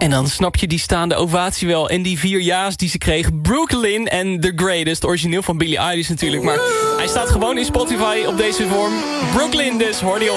En dan snap je die staande ovatie wel. En die 4 ja's die ze kreeg. Brooklyn en The Greatest. Origineel van Billie Eilish natuurlijk. Maar hij staat gewoon in Spotify op deze vorm. Brooklyn dus, hoorde je